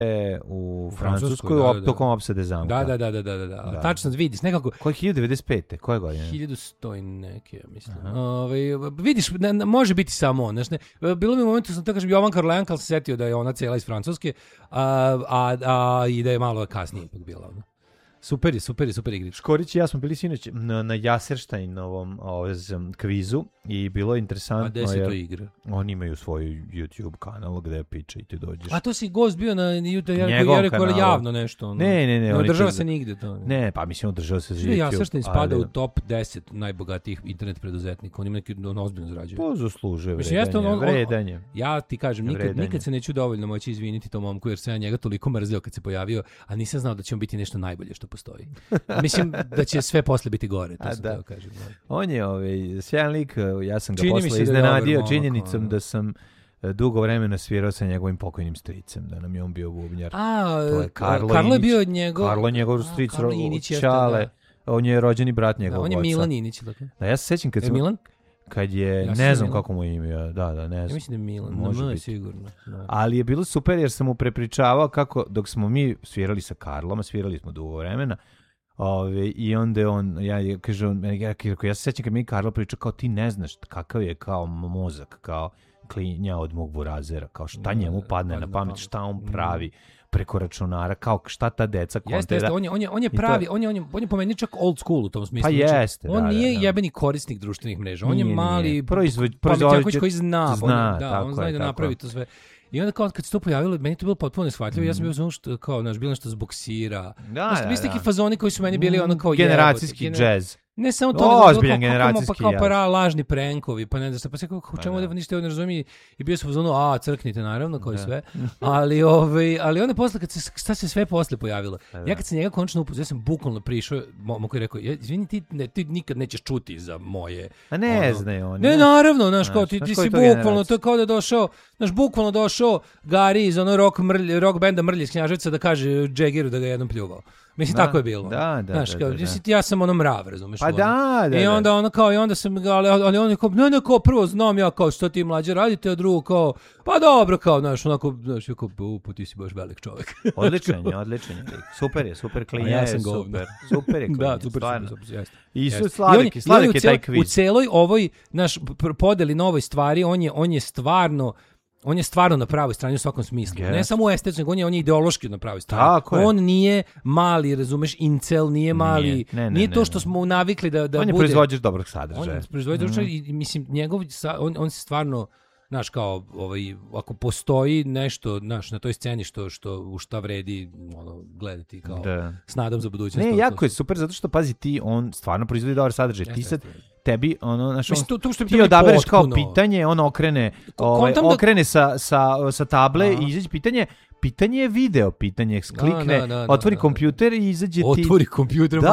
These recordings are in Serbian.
u Francuskoj tokom opsade zamka. Da. Tačno vidiš nekako. Koje 1095. Koje godine? 1100 i neke, mislim. Vidiš, može biti samo on. Bilo mi u momentu, sam to kažem, Jovan Karlenka, ali se setio da je ona cijela iz Francuske, i da je malo kasnije ipak bila ona. Super igrić. Škorić i ja smo bili sinoć na Jaserštajnovom kvizu i bilo je interesantno. A gde se to igra? Oni imaju svoj YouTube kanal gde piče i ti dođeš. A to si gost bio na YouTube kanalu? Javno nešto. Ne. Ne održava se nigde to. Ne, pa mislim održava se za YouTube. Jaserštajn spada u top 10 najbogatijih internet preduzetnika. On ima neki ozbiljno zarađuje. Pa zaslužuje vredanje. Ja ti kažem, nikad se neću dovoljno moći izviniti tom momku, jer se ja njega toliko mrzeo kad se pojavio, a nisam znao da će on biti nešto najbolje što postoji. Mislim da će sve posle biti gore, to sam teo kažem. On je sjajan lik, ja sam ga posle iznenadio činjenicom da sam dugo vremena svirao sa njegovim pokojnim stricem, da nam je on bio bubnjar. To je Karlo je bio njegov... Karlo je njegov stric Čale, on je rođeni brat njegovog oca. On je Milan Inić. Da, ja se sećam kad Milan? Kad je, ne znam kako mu je ime, ne znam. Ja mislim da je Milan, može biti. Sigurno. Da. Ali je bilo super jer sam mu prepričavao kako, dok smo mi svirali sa Karlom, a svirali smo dugo vremena, i onda ja se sećam kad mi Karlo priča kao ti ne znaš kakav je kao mozak, kao klinja od mog burazera, kao šta njemu padne na pamet, šta on pravi preko računara, kao šta ta deca konte. Jeste, on je pravi, on je po meni čak old school u tom smislu. Pa jeste, on nije jebeni korisnik društvenih mreža, on je mali proizvođač koji zna, on zna da napravi to sve. I onda kao kad se to pojavilo, meni to bilo potpuno neshvatljivo. Ja sam bio ono što kao bilo nešto zbog sira. Vi ste neki fazoni koji su meni bili ono kao generacijski džez. Ne samo to, ozbiljan generacijski pa kao lažni prenkovi, pa ne znam šta, pa sve kako u čemu da ništa ne razumije i bio sam u zonu, crknite naravno, kao i sve, ali onda posle, šta se sve posle pojavilo, ja kad se njega konačno upoznao, ja sam bukvalno prišao, momak je rekao, izvini, ti nikad nećeš čuti za moje... A ne znaju oni. Ne, naravno, znaš, kao ti si bukvalno, to je kao da došao, znaš, bukvalno došao Gari iz ono rock benda Mrlje iz Knjaževca da kaže Džegiru da ga jednom pljuvao. Mislim, tako je bilo. Da. Ja sam ono mrav, razumeš? Pa da. I onda ono kao, i onda sam, ali on je kao, ne, kao prvo znam ja kao što ti mlađe radite, a drugo kao, pa dobro, kao, znaš, onako, znaš, kao, ti si baš velik čovjek. Odličan je. Super klinja je, super je klinja. Da, super, jeste. I Slavik je taj kviz. U celoj ovoj, naš, podeli novoj stvari, on je stvarno na pravoj strani u svakom smislu. Yes. Ne samo u estetskom, on je ideološki na pravoj strani. On nije mali, razumeš, incel, nije mali. Nije to što smo navikli da bude. On je proizvođač dobrog sadržaja. On je proizvođač i mislim, on se stvarno, znaš, kao, ako postoji nešto, znaš, na toj sceni u šta vredi gledati kao s nadom za budućnost. Ne, jako je super, zato što, pazi, on stvarno proizvodi dobar sadržaj. Ti sad, tebi, znaš, ti odabereš kao pitanje, on okrene sa table i izađe pitanje. Pitanje je video, pitanje klikne, otvori kompjuter i izađe ti... Otvori kompjuter,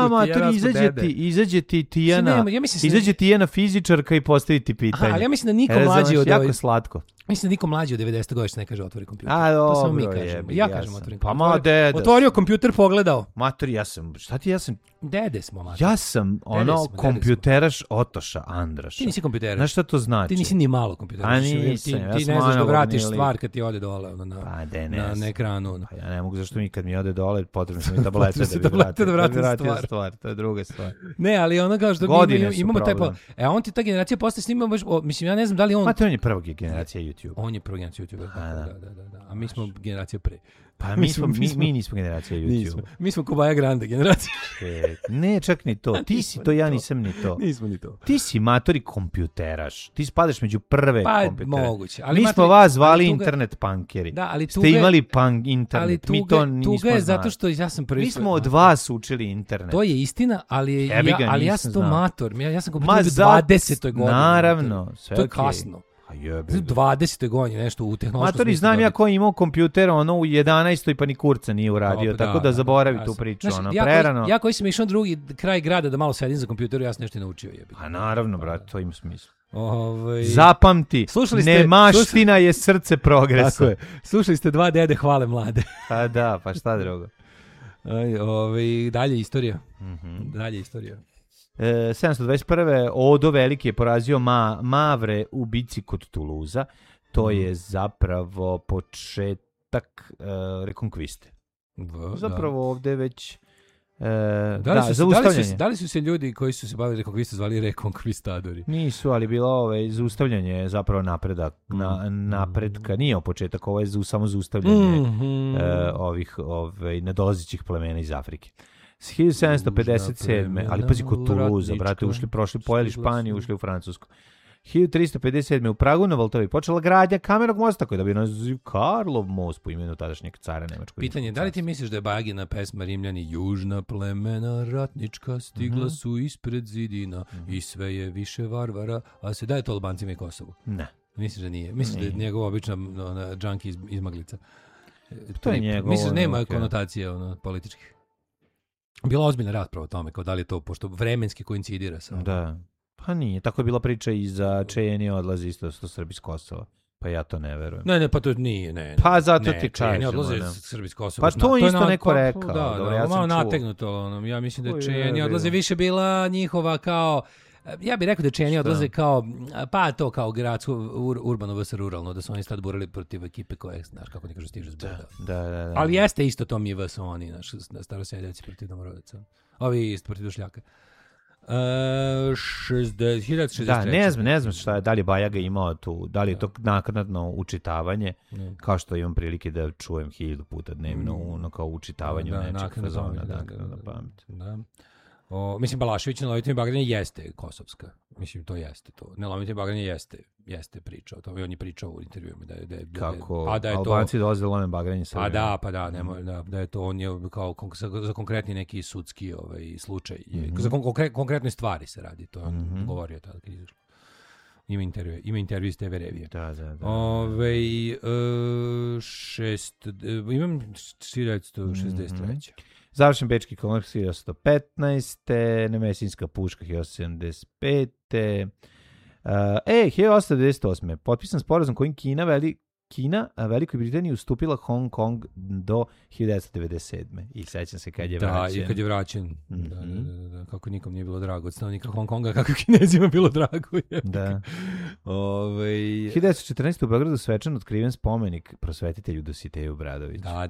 izađe ti Tijana fizičarka i postavi ti pitanje. Ali ja mislim da niko mlađi od... Jako slatko. Mislim da niko mlađi od 90 godina ne kaže otvori kompjuter. To samo mi kažemo. Ja kažem otvori kompjuter. Pa ma deda. Otvorio kompjuter, pogledao. Matori, ja sam... Dede smo, matori. Ja sam kompjuteraš Otoša Andraša. Ti nisi kompjuteraš. Znaš šta to znači? Ti nisi ni malo kompjuteraš. Ti ne znaš da vratiš stvar kad ti ode dole na ekranu. Ja ne mogu, zašto mi kad mi ode dole potrebno su mi tablete da vratim stvar. To je druga stvar. Ne, ali ono kao što imamo taj... on ti ta generacija posle snima, mislim, ja ne znam da li on... Ma to on je prva generacija YouTube. On je prva generacija YouTube. Da. A mi smo generacija pre. Pa mi nismo generacija YouTube. Mi smo Kobaja Grande generacija. Ne, čak ni to. Ti si to, ja nisam ni to. Nismo ni to. Ti si matori kompjuteraš. Ti spadaš među prve kompjutere. Pa moguće. Mi smo vas zvali internet punkeri. Da, ali ste imali internet. Mi to nismo znali. Je zato što ja sam prvi... Mi smo od vas učili internet. To je istina, ali ja sam to mator. Ja sam kompjuter u 20. godini. Naravno. To je kasno. 20. godini nešto u tehnološkom smislu. Matori, znam ja ko je imao kompjuter u 11. pa ni kurca nije uradio, tako da zaboravi tu priču. Prerano. Ja koji sam išao na drugi kraj grada da malo sedim za kompjuteru, ja sam nešto naučio. A naravno, brate, to ima smisla. Zapamti, nemaština je srce progresa. Tako je. Slušali ste dva dede hvale mlade. Pa da, pa šta drugo. Dalje istorija. 721. Odo Veliki je porazio Mavre u bici kod Tuluza. To je zapravo početak rekonkviste. Zapravo ovde već da li su se ljudi koji su se bavili rekonkvistom zvali rekonkvistadori? Nisu, ali bilo zaustavljanje zapravo napredka. Nije početak, ovo je samo zaustavljanje ovih nadolazećih plemena iz Afrike. 1757. Ali pazi kod Tuluza, brate, pojeli Španiju, ušli u Francusku. 1357. u Pragu na Vltavi počela gradnja kamenog mosta koji da bi naziv Karlov most po imenu tadašnjeg cara Nemačkog. Pitanje, da li ti misliš da je Bagina pesma Rimljani južna plemena ratnička stigla su ispred zidina i sve je više varvara, a se daje to Albancima i Kosovu? Ne. Misliš da nije? Misliš da je njegova obična džanki izmaglica? To je njegov. Misliš da nema konotacije političkih? Bila ozbiljna rasprava o tome, kao da li je to, pošto vremenski koincidira sa... Da. Pa nije, tako je bila priča i za Čejeni odlazi isto Srbi s Kosova. Pa ja to ne verujem. Ne, pa to nije, ne. Pa zato ti kažem. Čejeni odlaze Srbi s Kosova. Pa to isto neko rekao. Da, ja malo nategnuto. Ja mislim da Čejeni odlaze više bila njihova kao... Ja bih rekao da Čejeni odlaze kao, pa to kao gradsko, urbano vs. ruralno, da su oni sad burali protiv ekipe koje, znaš, kako ne kažu, stižu zbog. Da. Ali jeste isto to mi vs. oni, znaš, staroseljevci protiv domorodaca. Ovi isto protiv Dušljaka. 1963. Da, ne znam šta je, da li Bajaga imao tu, da li je to naknadno učitavanje, kao što imam prilike da čujem 1000 puta dnevno, kao učitavanje nečeg fazona, na pamet. Da. Mislim, Balašević na Lovitim Bagranje jeste kosovska. Mislim, to jeste to. Na Lovitim Bagranje jeste priča o tome. On je pričao u intervjuima kako Albanci dolaze do Lovitim Bagranje. Da je to, on je kao za konkretni neki sudski slučaj. Za konkretne stvari se radi. To je on govorio tada kad izašlo. Ima intervju iz TV revije. Da. Imam 1963. Završen Bečki kongres 1915. Nemesinska puška 1875. 1898. Potpisan sporazum kojim Kina Velikoj Britaniji ustupila Hong Kong do 1997. I sećam se kad je vraćen. Da, i kad je vraćen. Da. Kako nikom nije bilo drago od stanovnika Hong Konga, kako Kinezima bilo drago. Da. 1914. u Beogradu svečano otkriven spomenik prosvetitelju Dositeju Bradoviću. Da.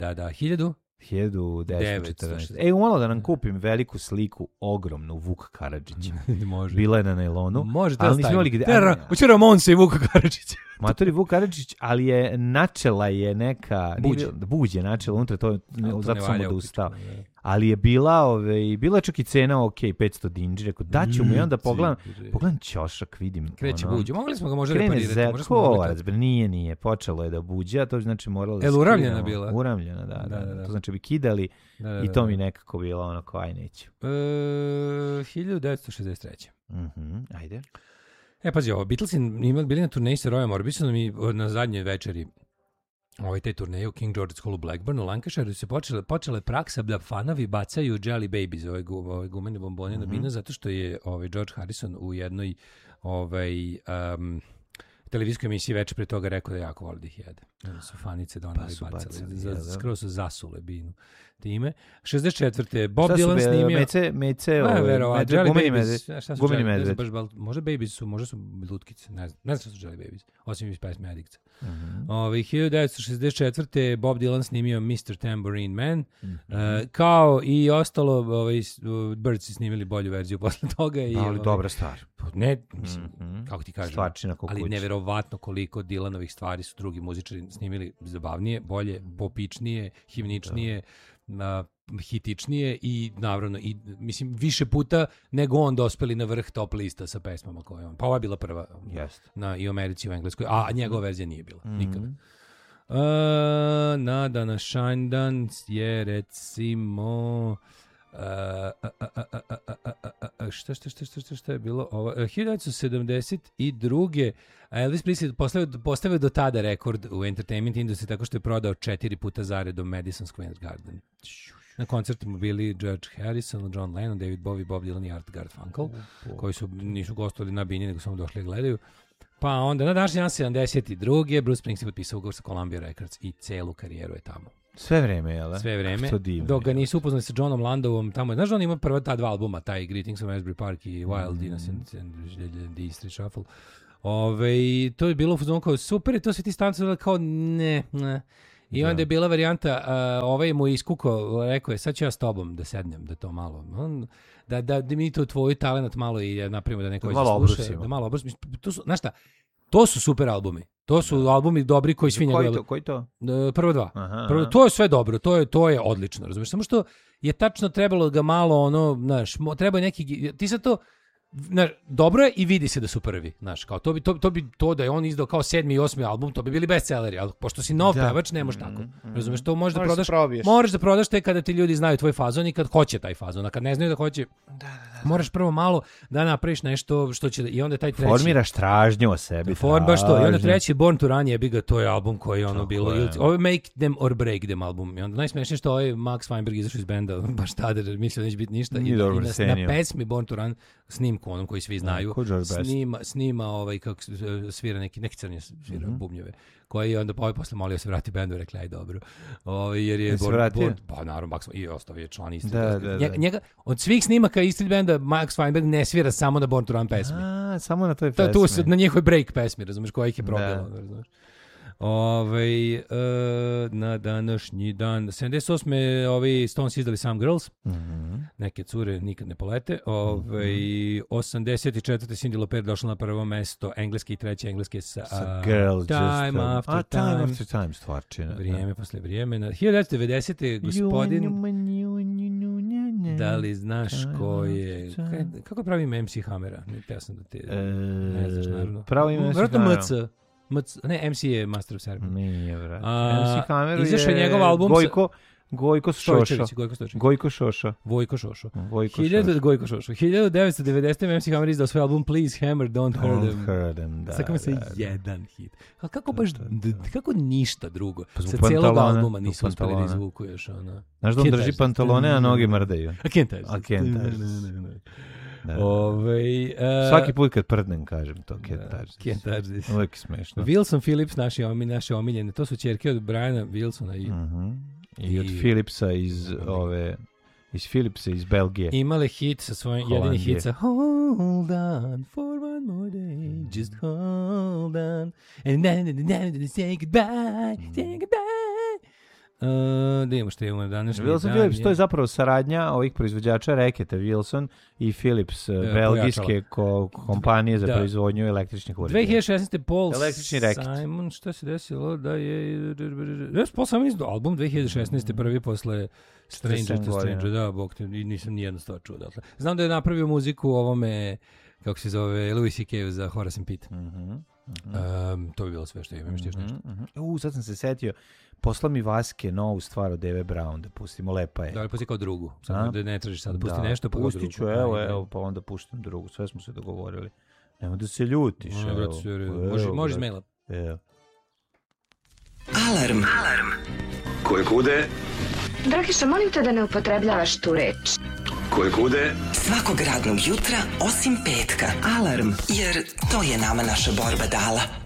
1914. Umalo da nam kupim veliku sliku, ogromnu, Vuk Karadžića. Može. Bila je na nailonu. Može, ali nismo imali gde... Uče Ramonse i Vuk Karadžić. Matori Vuk Karadžić, ali je načela je neka... Buđe načela unutra, zato sam odustao. Ali je bila čak i cena, 500 dinđi, rekao, daću mu i onda pogledam ćošak, vidim. Kreće buđe, mogli smo ga možda reparirati. Krene kovac, nije, počelo je da buđe, a to znači moralo da... Uramljena bila? Uramljena, da. To znači bi kidali i to mi nekako bilo ono kao, aj neću. 1963. Ajde. Pazi ovo, Beatlesi bili na turneji sa Royom Orbisonom i na zadnjoj večeri te turneje u King George's Hall u Blackburnu, u Lancashireu se počela praksa da fanovi bacaju Jelly Babies, ove gumene bombone na binu, zato što je George Harrison u jednoj televizijskoj emisiji večer pre toga rekao da jako voli da ih jede. Onda su fanice donali i bacali. Skoro su zasule binu time. 64. Bob Dylan snimio... Gumeni medved. Možda Babies su, možda su lutkice. Ne znam što su Jelly Babies. Osim iz pesme Addicts. 1964. Bob Dylan snimio Mr. Tambourine Man. Kao i ostalo, Birds su snimili bolju verziju posle toga. Ali dobra stvar. Ne, mislim, kako ti kažem. Stvarčina kako ali neverovatno koliko Dylanovih stvari su drugi muzičari snimili zabavnije, bolje, popičnije, himničnije, hitičnije i naravno, mislim, više puta nego on dospeli na vrh top lista sa pesmama koje on. Pa ova je bila prva i u Americi i u Engleskoj, a njegova verzija nije bila, nikada. Nada na Shinedan je recimo... Šta je bilo ovo? 1972. Elvis Presley postavio do tada rekord u entertainment industriji tako što je prodao 4 puta zaredom Madison Square Garden. Na koncertima bili George Harrison, John Lennon, David Bowie, Bob Dylan i Art Garfunkel, koji nisu gostovali na bini, nego samo došli da gledaju. Pa onda na današnji dan 72. Bruce Springsteen potpisao ugovor sa Columbia Records i celu karijeru je tamo. Sve vreme, jel? Sve vreme. Dok ga nisu upoznali sa Johnom Landovom, tamo je, znaš da on ima prva ta dva albuma, taj Greetings from Asbury Park i Wild Innocence and the Street Shuffle. To je bilo u fazonu kao super i to sve ti stanci kao ne. I onda je bila varijanta, ovaj mu iskukao, rekao je, sad ću ja s tobom da sednem, da to malo, da mi to tvoj talent malo i napravimo da neko sluša. Da malo obrusimo. Znaš šta, to su super albumi. To su albumi dobri koji svi njegove... Koji to? Prvo dva. To je sve dobro, to je odlično, razumiješ? Samo što je tačno trebalo ga malo, znaš, treba neki... Ti sad to... dobro je i vidi se da su prvi, znaš, kao to da je on izdao kao 7. i 8. album, to bi bili bestselleri, ali pošto si nov pevač, ne možeš tako. Razumeš, to možeš da prodaš. Moraš da prodaš te kada ti ljudi znaju tvoj fazon i kad hoće taj fazon, a kad ne znaju da hoće. Moraš prvo malo da napraviš nešto što će i onda taj treći formiraš tražnju o sebi. Baš to. I onda treći Born to Run je ga, to je album koji je bilo. Ovo je Make Them or Break Them album. I onda najsmešnije što ovaj Max Weinberg izašao iz benda baš tada, mislio da neće biti ništa i na pesmi Born to Run snimku onom koji svi znaju, snima kako svira neki crnje svira bubnjeve, koji je onda posle molio se vrati bendu, rekli aj dobro. Jer je pa naravno Max i ostao je član isti. Njega od svih snimaka isti benda Max Weinberg ne svira samo na Born to Run pesmi. Samo na toj pesmi. Tu na njihovoj break pesmi, razumeš, koja ih je probila, razumeš. Na današnji dan 78. ovi Stones izdali Some Girls, neke cure nikad ne polete. 84. Cyndi Lauper došla na prvo mesto, engleski i treći engleski sa Time After Time stvarčina. Vrijeme posle vrijeme. 1990. gospodin, da li znaš ko je, kako pravi ime MC Hammera? Ja sam da ti ne znaš, naravno. Pravi ime MC Hammera. Ne, MC je Master of Ceremony. Nije, vrat. MC Hammeru izašao je njegov album Gojko Šošo. Gojko Šošo. 1990. MC Hammer izdao svoj album Please Hammer, Don't Hurt Them. Sakamo se jedan hit. Kako ništa drugo? Sa celog albuma nisu uspeli da izvuku još. Znaš da on drži pantalone, a noge mrdaju. A kentaž. Svaki put kad prdnem kažem to kentaž. Uvijek smešno. Wilson Phillips, naše omiljene, to su ćerke od Briana Wilsona i od Phillipsa iz Philipsa iz Belgije. Imale hit sa svojim jedini hit sa Hold on for one more day, just hold on and then say goodbye, say goodbye. Da imamo što imamo današnji Wilson dan. Phillips, to je zapravo saradnja ovih proizvođača reketa Wilson i Philips, belgijske kompanije za proizvodnju električnih uređaja. 2016. Paul reket. Simon, šta se desilo da je... Paul Simon izdao album 2016. prvi posle Stranger to Stranger, da, bog te, nisam nijednu stvar čuo. Dakle. Znam da je napravio muziku u ovome, kako se zove, Louis C.K. za Horace and Pete. To bi bilo sve što imam, još nešto. Sad sam se setio, posla mi Vaske novu stvar od Eve Brown, da pustimo, lepa je. Da, ali pusti kao drugu, samo da ne tražiš sad, pusti nešto pa kao drugu. Pustit ću, evo, pa onda puštam drugu, sve smo se dogovorili. Nemo da se ljutiš, možeš maila. Alarm. Koje kude? Dragiša, molim te da ne upotrebljavaš tu reč. Koje kude? Svakog radnog jutra, osim petka. Alarm, jer to je nama naša borba dala.